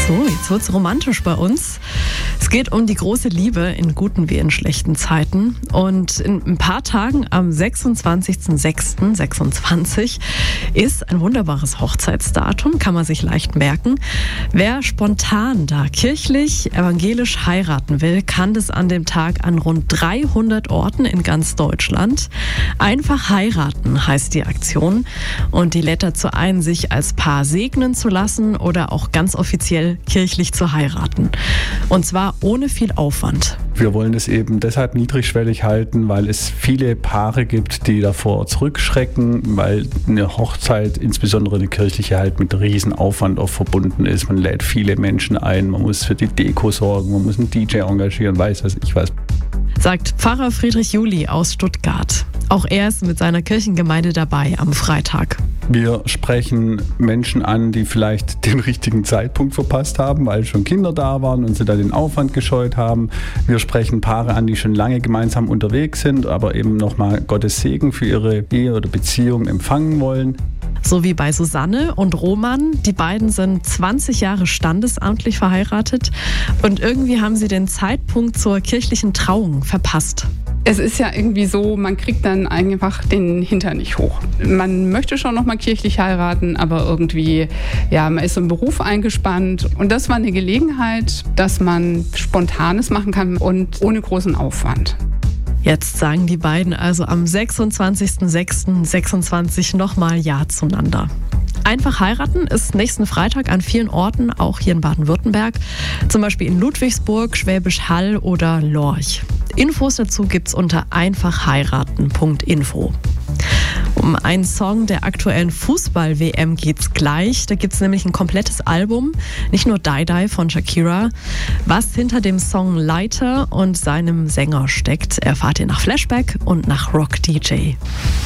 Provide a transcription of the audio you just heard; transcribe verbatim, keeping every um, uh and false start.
So, jetzt wird's romantisch bei uns. Es geht um die große Liebe in guten wie in schlechten Zeiten. Und in ein paar Tagen, am sechsundzwanzigsten sechsten sechsundzwanzig, ist ein wunderbares Hochzeitsdatum, kann man sich leicht merken. Wer spontan da kirchlich, evangelisch heiraten will, kann das an dem Tag an rund dreihundert Orten in ganz Deutschland. Einfach heiraten heißt die Aktion. Und die lädt dazu ein, sich als Paar segnen zu lassen oder auch ganz offiziell kirchlich zu heiraten. Und zwar ohne viel Aufwand. Wir wollen es eben deshalb niedrigschwellig halten, weil es viele Paare gibt, die davor zurückschrecken, weil eine Hochzeit, insbesondere eine kirchliche, halt mit Riesenaufwand auch verbunden ist. Man lädt viele Menschen ein, man muss für die Deko sorgen, man muss einen D J engagieren, weiß was ich was. Sagt Pfarrer Friedrich Juli aus Stuttgart. Auch er ist mit seiner Kirchengemeinde dabei am Freitag. Wir sprechen Menschen an, die vielleicht den richtigen Zeitpunkt verpasst haben, weil schon Kinder da waren und sie da den Aufwand gescheut haben. Wir sprechen Paare an, die schon lange gemeinsam unterwegs sind, aber eben nochmal Gottes Segen für ihre Ehe oder Beziehung empfangen wollen. So wie bei Susanne und Roman. Die beiden sind zwanzig Jahre standesamtlich verheiratet und irgendwie haben sie den Zeitpunkt zur kirchlichen Trauung verpasst. Es ist ja irgendwie so, man kriegt dann einfach den Hintern nicht hoch. Man möchte schon noch mal kirchlich heiraten, aber irgendwie, ja, man ist im Beruf eingespannt. Und das war eine Gelegenheit, dass man Spontanes machen kann und ohne großen Aufwand. Jetzt sagen die beiden also am sechsundzwanzigsten sechsten sechsundzwanzig nochmal Ja zueinander. Einfach heiraten ist nächsten Freitag an vielen Orten, auch hier in Baden-Württemberg. Zum Beispiel in Ludwigsburg, Schwäbisch Hall oder Lorch. Infos dazu gibt's unter einfach heiraten punkt info. Um einen Song der aktuellen Fußball-W M geht's gleich. Da gibt's nämlich ein komplettes Album, nicht nur Die Die von Shakira. Was hinter dem Song Lighter und seinem Sänger steckt, erfahrt ihr nach Flashback und nach Rock D J.